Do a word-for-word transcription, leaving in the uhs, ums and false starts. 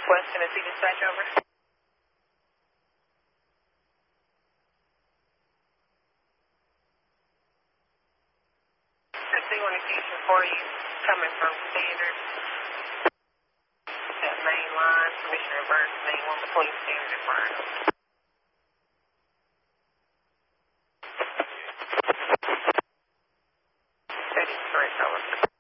West Tennessee dispatch over. I see one occasion for you coming from Standard. That main line, Commissioner Burns, main one between Standard and Brown. That is correct, over.